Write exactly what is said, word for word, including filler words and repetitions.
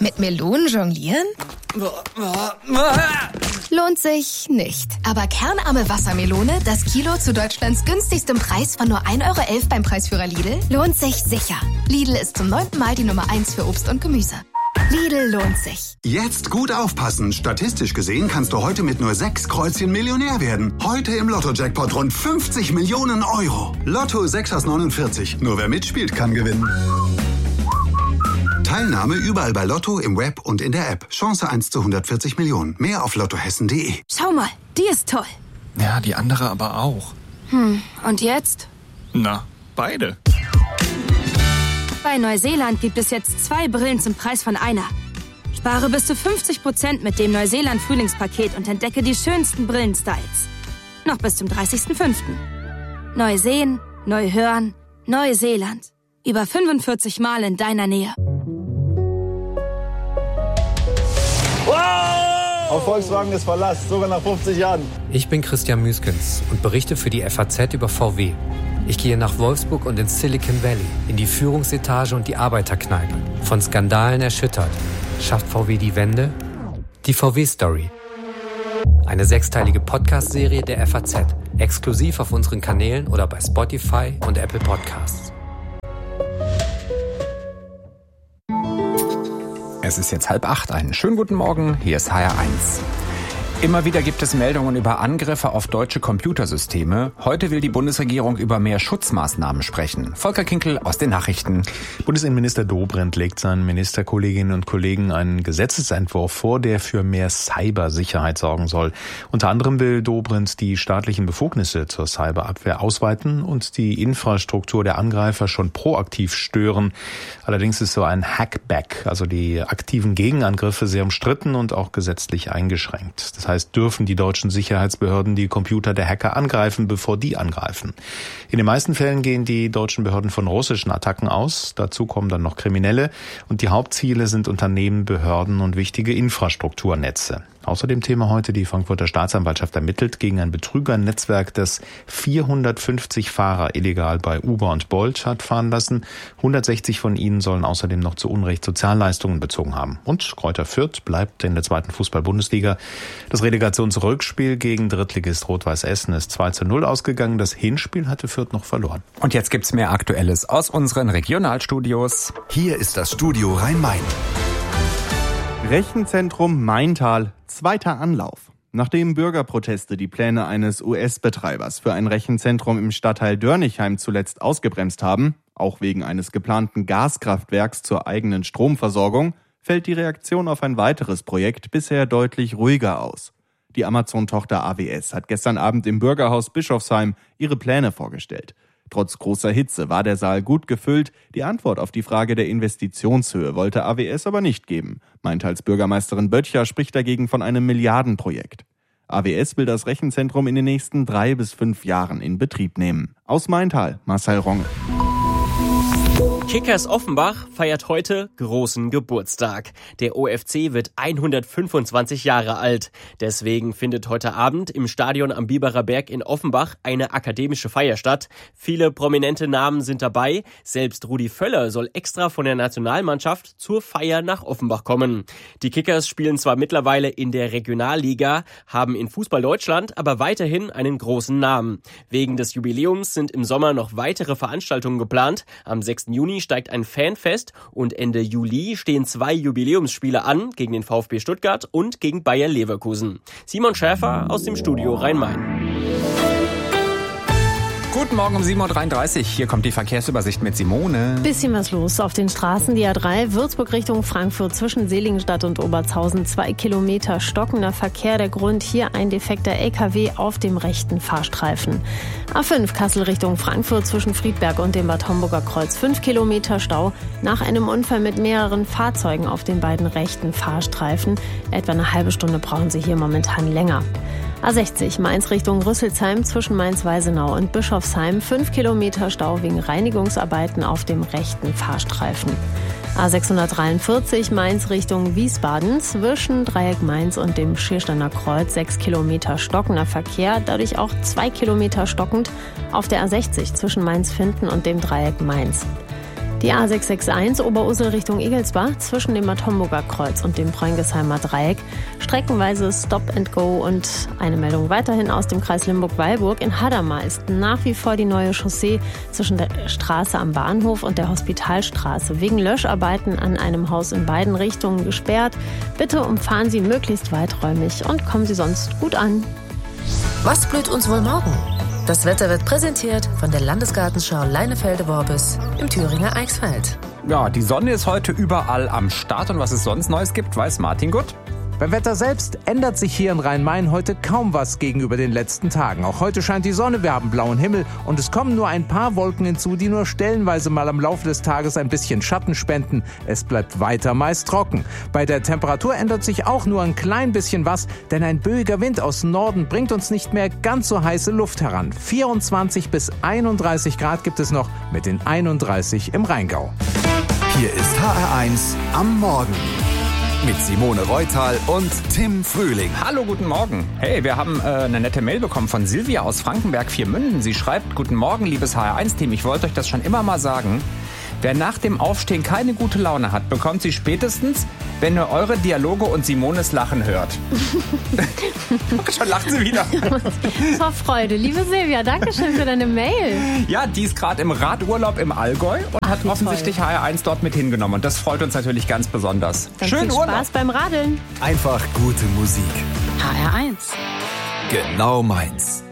Mit Melonen jonglieren? Lohnt sich nicht. Aber kernarme Wassermelone, das Kilo zu Deutschlands günstigstem Preis von nur ein Euro elf beim Preisführer Lidl, lohnt sich sicher. Lidl ist zum neunten Mal die Nummer eins für Obst und Gemüse. Lidl lohnt sich. Jetzt gut aufpassen. Statistisch gesehen kannst du heute mit nur sechs Kreuzchen Millionär werden. Heute im Lotto-Jackpot rund fünfzig Millionen Euro. Lotto sechs aus neunundvierzig. Nur wer mitspielt, kann gewinnen. Teilnahme überall bei Lotto, im Web und in der App. Chance eins zu hundertvierzig Millionen. Mehr auf lottohessen punkt de. Schau mal, die ist toll. Ja, die andere aber auch. Hm, und jetzt? Na, beide. Bei Neuseeland gibt es jetzt zwei Brillen zum Preis von einer. Spare bis zu fünfzig Prozent mit dem Neuseeland-Frühlingspaket und entdecke die schönsten Brillenstyles. Noch bis zum dreißigsten fünften Neu sehen, neu hören, Neuseeland. Über fünfundvierzig Mal in deiner Nähe. Auf Volkswagen ist Verlass, sogar nach fünfzig Jahren. Ich bin Christian Müskens und berichte für die F A Z über V W. Ich gehe nach Wolfsburg und ins Silicon Valley, in die Führungsetage und die Arbeiterkneipe. Von Skandalen erschüttert. Schafft V W die Wende? Die V W-Story. Eine sechsteilige Podcast-Serie der F A Z. Exklusiv auf unseren Kanälen oder bei Spotify und Apple Podcasts. Es ist jetzt halb acht. Einen schönen guten Morgen. Hier ist H R eins. Immer wieder gibt es Meldungen über Angriffe auf deutsche Computersysteme. Heute will die Bundesregierung über mehr Schutzmaßnahmen sprechen. Volker Kinkel aus den Nachrichten. Bundesinnenminister Dobrindt legt seinen Ministerkolleginnen und Kollegen einen Gesetzesentwurf vor, der für mehr Cybersicherheit sorgen soll. Unter anderem will Dobrindt die staatlichen Befugnisse zur Cyberabwehr ausweiten und die Infrastruktur der Angreifer schon proaktiv stören. Allerdings ist so ein Hackback, also die aktiven Gegenangriffe, sehr umstritten und auch gesetzlich eingeschränkt. Das heißt, dürfen die deutschen Sicherheitsbehörden die Computer der Hacker angreifen, bevor die angreifen. In den meisten Fällen gehen die deutschen Behörden von russischen Attacken aus. Dazu kommen dann noch Kriminelle. Und die Hauptziele sind Unternehmen, Behörden und wichtige Infrastrukturnetze. Außerdem Thema heute: Die Frankfurter Staatsanwaltschaft ermittelt gegen ein Betrügernetzwerk, das vierhundertfünfzig Fahrer illegal bei Uber und Bolt hat fahren lassen. hundertsechzig von ihnen sollen außerdem noch zu Unrecht Sozialleistungen bezogen haben. Und Greuther Fürth bleibt in der zweiten Fußball-Bundesliga. Das Relegationsrückspiel gegen Drittligist Rot-Weiß Essen ist zwei zu null ausgegangen. Das Hinspiel hatte Fürth noch verloren. Und jetzt gibt's mehr Aktuelles aus unseren Regionalstudios. Hier ist das Studio Rhein-Main. Rechenzentrum Maintal, zweiter Anlauf. Nachdem Bürgerproteste die Pläne eines U S-Betreibers für ein Rechenzentrum im Stadtteil Dörnigheim zuletzt ausgebremst haben, auch wegen eines geplanten Gaskraftwerks zur eigenen Stromversorgung, fällt die Reaktion auf ein weiteres Projekt bisher deutlich ruhiger aus. Die Amazon-Tochter A W S hat gestern Abend im Bürgerhaus Bischofsheim ihre Pläne vorgestellt. Trotz großer Hitze war der Saal gut gefüllt. Die Antwort auf die Frage der Investitionshöhe wollte A W S aber nicht geben. Maintals Bürgermeisterin Böttcher spricht dagegen von einem Milliardenprojekt. A W S will das Rechenzentrum in den nächsten drei bis fünf Jahren in Betrieb nehmen. Aus Maintal, Marcel Ronge. Kickers Offenbach feiert heute großen Geburtstag. Der O F C wird hundertfünfundzwanzig Jahre alt. Deswegen findet heute Abend im Stadion am Biberer Berg in Offenbach eine akademische Feier statt. Viele prominente Namen sind dabei. Selbst Rudi Völler soll extra von der Nationalmannschaft zur Feier nach Offenbach kommen. Die Kickers spielen zwar mittlerweile in der Regionalliga, haben in Fußball Deutschland aber weiterhin einen großen Namen. Wegen des Jubiläums sind im Sommer noch weitere Veranstaltungen geplant. Am sechsten Juni steigt ein Fanfest und Ende Juli stehen zwei Jubiläumsspiele an, gegen den VfB Stuttgart und gegen Bayer Leverkusen. Simon Schäfer aus dem Studio Rhein-Main. Guten Morgen um sieben Uhr dreiunddreißig. Hier kommt die Verkehrsübersicht mit Simone. Bisschen was los auf den Straßen. Die A drei Würzburg Richtung Frankfurt zwischen Seligenstadt und Obertshausen. Zwei Kilometer stockender Verkehr. Der Grund hier ein defekter L K W auf dem rechten Fahrstreifen. A fünf Kassel Richtung Frankfurt zwischen Friedberg und dem Bad Homburger Kreuz. Fünf Kilometer Stau nach einem Unfall mit mehreren Fahrzeugen auf den beiden rechten Fahrstreifen. Etwa eine halbe Stunde brauchen Sie hier momentan länger. A sechzig Mainz Richtung Rüsselsheim zwischen Mainz-Weisenau und Bischofsheim. Fünf Kilometer Stau wegen Reinigungsarbeiten auf dem rechten Fahrstreifen. A sechshundertdreiundvierzig Mainz Richtung Wiesbaden zwischen Dreieck Mainz und dem Schiersteiner Kreuz. Sechs Kilometer stockender Verkehr, dadurch auch zwei Kilometer stockend auf der A sechzig zwischen Mainz-Finden und dem Dreieck Mainz. Die A sechs sechs eins Oberursel Richtung Egelsbach zwischen dem Matomburger Kreuz und dem Preungesheimer Dreieck. Streckenweise Stop and Go und eine Meldung weiterhin aus dem Kreis Limburg-Weilburg. In Hadamar ist nach wie vor die neue Chaussee zwischen der Straße am Bahnhof und der Hospitalstraße wegen Löscharbeiten an einem Haus in beiden Richtungen gesperrt. Bitte umfahren Sie möglichst weiträumig und kommen Sie sonst gut an. Was blüht uns wohl morgen? Das Wetter wird präsentiert von der Landesgartenschau Leinefelde-Worbis im Thüringer Eichsfeld. Ja, die Sonne ist heute überall am Start und was es sonst Neues gibt, weiß Martin Gutt. Beim Wetter selbst ändert sich hier in Rhein-Main heute kaum was gegenüber den letzten Tagen. Auch heute scheint die Sonne, wir haben blauen Himmel und es kommen nur ein paar Wolken hinzu, die nur stellenweise mal am Laufe des Tages ein bisschen Schatten spenden. Es bleibt weiter meist trocken. Bei der Temperatur ändert sich auch nur ein klein bisschen was, denn ein böiger Wind aus Norden bringt uns nicht mehr ganz so heiße Luft heran. vierundzwanzig bis einunddreißig Grad gibt es noch mit den einunddreißig im Rheingau. Hier ist H R eins am Morgen. Mit Simone Reutal und Tim Frühling. Hallo, guten Morgen. Hey, wir haben äh, eine nette Mail bekommen von Silvia aus Frankenberg-Viermünden. Sie schreibt, guten Morgen, liebes H R eins Team. Ich wollte euch das schon immer mal sagen. Wer nach dem Aufstehen keine gute Laune hat, bekommt sie spätestens, wenn ihr eure Dialoge und Simones Lachen hört. Schon lacht sie wieder. Vor Freude. Liebe Silvia, danke schön für deine Mail. Ja, die ist gerade im Radurlaub im Allgäu und Ach, hat offensichtlich toll. H R eins dort mit hingenommen. Und das freut uns natürlich ganz besonders. Dann Schönen viel Spaß Urlaub. Beim Radeln. Einfach gute Musik. H R eins. Genau meins.